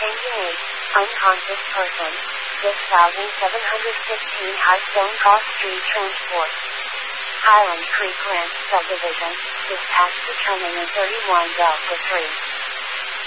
Changing 8. Unconscious person. 6716 High-Stone Cross Street Transport. Highland Creek Ranch Subdivision. Dispatch determining 31 Delta 3.